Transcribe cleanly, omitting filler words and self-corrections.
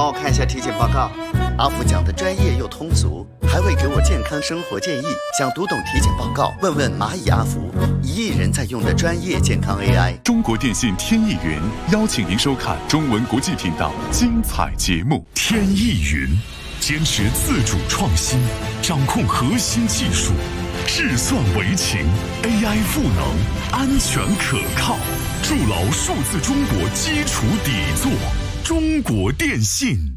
帮我看一下体检报告。阿福讲的专业又通俗，还会给我健康生活建议。想读懂体检报告，问问蚂蚁阿福，1亿人在用的专业健康 AI。 中国电信天翼云邀请您收看中文国际频道精彩节目。 天翼云坚持自主创新，掌控核心技术，智算为情 ，AI 赋能，安全可靠，筑牢数字中国基础底座。中国电信。